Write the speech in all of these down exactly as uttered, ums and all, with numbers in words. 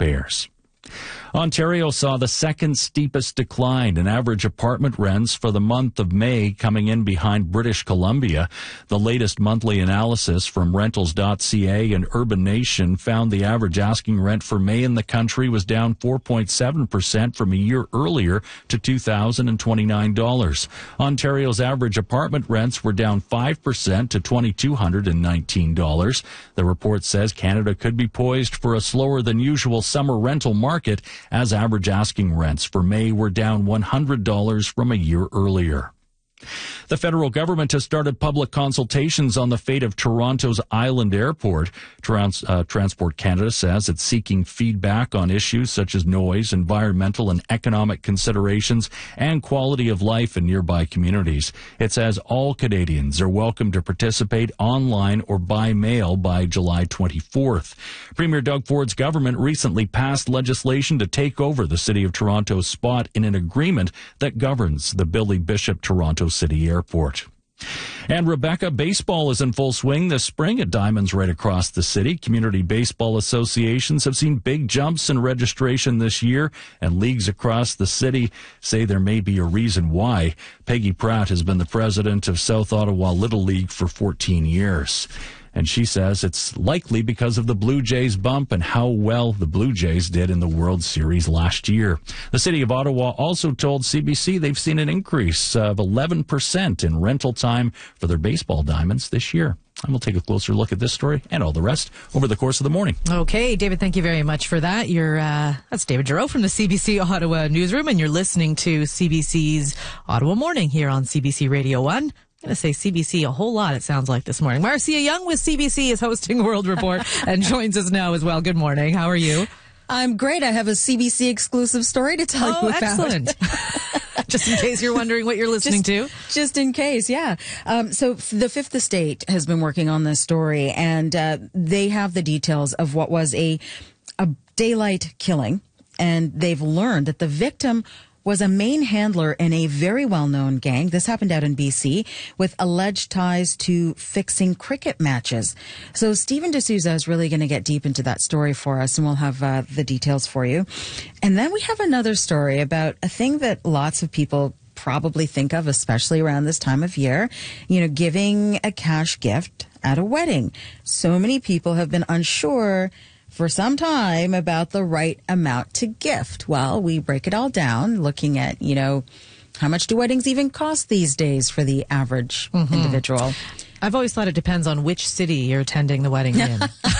taxpayers. Ontario saw the second steepest decline in average apartment rents for the month of May, coming in behind British Columbia. The latest monthly analysis from rentals dot c a and Urban Nation found the average asking rent for May in the country was down four point seven percent from a year earlier to two thousand twenty-nine dollars. Ontario's average apartment rents were down five percent to two thousand two hundred nineteen dollars. The report says Canada could be poised for a slower than usual summer rental market, as average asking rents for May were down one hundred dollars from a year earlier. The federal government has started public consultations on the fate of Toronto's Island Airport. Trans- uh, Transport Canada says it's seeking feedback on issues such as noise, environmental and economic considerations, and quality of life in nearby communities. It says all Canadians are welcome to participate online or by mail by July twenty-fourth. Premier Doug Ford's government recently passed legislation to take over the City of Toronto's spot in an agreement that governs the Billy Bishop Toronto City Airport. And Rebecca, baseball is in full swing this spring at diamonds right across the city. Community baseball associations have seen big jumps in registration this year, and leagues across the city say there may be a reason why. Peggy Pratt has been the president of South Ottawa Little League for fourteen years. And she says it's likely because of the Blue Jays bump and how well the Blue Jays did in the World Series last year. The City of Ottawa also told C B C they've seen an increase of eleven percent in rental time for their baseball diamonds this year. And we'll take a closer look at this story and all the rest over the course of the morning. Okay, David, thank you very much for that. You're uh, that's David Giroux from the C B C Ottawa Newsroom, and you're listening to C B C's Ottawa Morning here on C B C Radio one. I'm going to say C B C a whole lot, it sounds like, this morning. Marcia Young with C B C is hosting World Report and joins us now as well. Good morning. How are you? I'm great. I have a C B C exclusive story to tell oh, you about. Excellent. Just in case you're wondering what you're listening just, to. Just in case, yeah. Um, so the Fifth Estate has been working on this story, and uh, they have the details of what was a a daylight killing, and they've learned that the victim was a main handler in a very well-known gang. This happened out in B C with alleged ties to fixing cricket matches. So Stephen D'Souza is really going to get deep into that story for us, and we'll have uh, the details for you. And then we have another story about a thing that lots of people probably think of, especially around this time of year, you know, giving a cash gift at a wedding. So many people have been unsure for some time about the right amount to gift. Well, we break it all down looking at, you know, how much do weddings even cost these days for the average mm-hmm. individual? I've always thought it depends on which city you're attending the wedding in.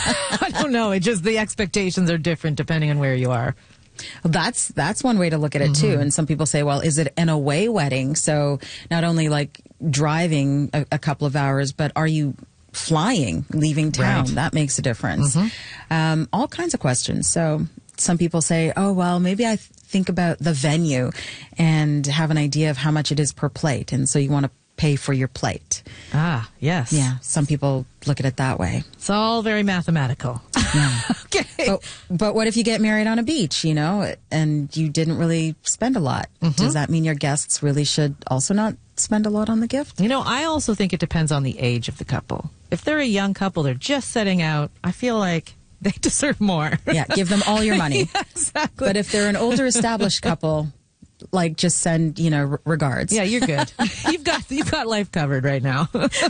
I don't know. It just, the expectations are different depending on where you are. Well, that's that's one way to look at it, mm-hmm. too. And some people say, well, is it an away wedding? So not only like driving a, a couple of hours, but are you flying, leaving town? Right. That makes a difference. Mm-hmm. Um, all kinds of questions. So some people say, oh, well, maybe I th- think about the venue and have an idea of how much it is per plate. And so you want to pay for your plate. Ah, yes. Yeah. Some people look at it that way. It's all very mathematical. Yeah. Okay. But, but what if you get married on a beach, you know, and you didn't really spend a lot? Mm-hmm. Does that mean your guests really should also not spend a lot on the gift? You know, I also think it depends on the age of the couple. If they're a young couple, they're just setting out, I feel like they deserve more. Yeah, give them all your money. Yeah, exactly. But if they're an older established couple, like just send, you know, r- regards. Yeah, you're good. you've got you've got life covered right now.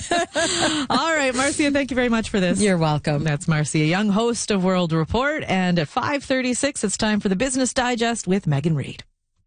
All right, Marcia, thank you very much for this. You're welcome. That's Marcia Young, host of World Report. And at five thirty-six, it's time for the Business Digest with Megan Reid.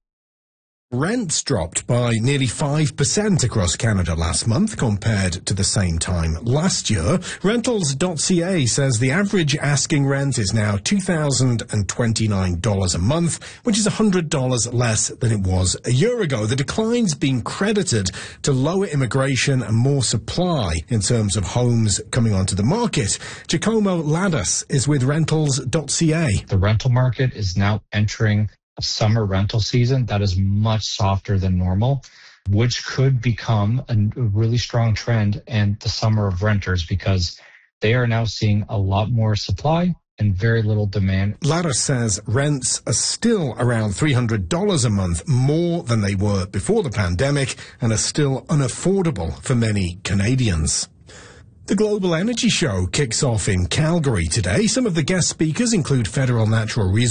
Rents dropped by nearly five percent across Canada last month compared to the same time last year. Rentals dot c a says the average asking rent is now two thousand twenty-nine dollars a month, which is one hundred dollars less than it was a year ago. The decline's been credited to lower immigration and more supply in terms of homes coming onto the market. Giacomo Ladas is with Rentals dot c a. The rental market is now entering a summer rental season that is much softer than normal, which could become a really strong trend in the summer of renters because they are now seeing a lot more supply and very little demand. Lara says rents are still around three hundred dollars a month, more than they were before the pandemic, and are still unaffordable for many Canadians. The Global Energy Show kicks off in Calgary today. Some of the guest speakers include Federal Natural Resources